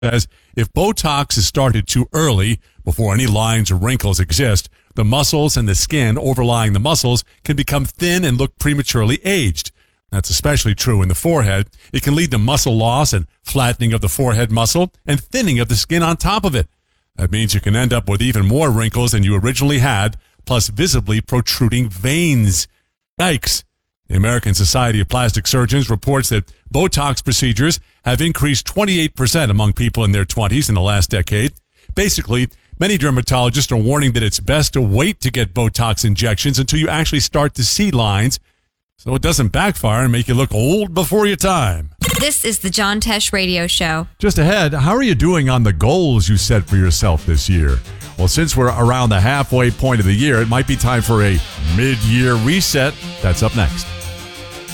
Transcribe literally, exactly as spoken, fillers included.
says if Botox is started too early, before any lines or wrinkles exist, the muscles and the skin overlying the muscles can become thin and look prematurely aged. That's especially true in the forehead. It can lead to muscle loss and flattening of the forehead muscle and thinning of the skin on top of it. That means you can end up with even more wrinkles than you originally had, plus visibly protruding veins. Yikes. The American Society of Plastic Surgeons reports that Botox procedures have increased twenty-eight percent among people in their twenties in the last decade. Basically, many dermatologists are warning that it's best to wait to get Botox injections until you actually start to see lines, so it doesn't backfire and make you look old before your time. This is the John Tesh Radio Show. Just ahead, how are you doing on the goals you set for yourself this year? Well, since we're around the halfway point of the year, it might be time for a mid-year reset. That's up next.